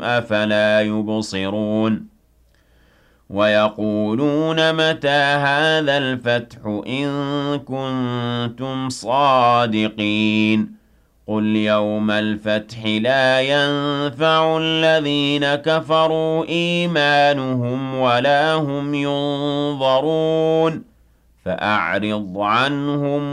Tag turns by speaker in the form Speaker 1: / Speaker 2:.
Speaker 1: أفلا يبصرون ويقولون متى هذا الفتح إن كنتم صادقين قل يوم الفتح لا ينفع الذين كفروا إيمانهم ولا هم ينظرون فأعرض عنهم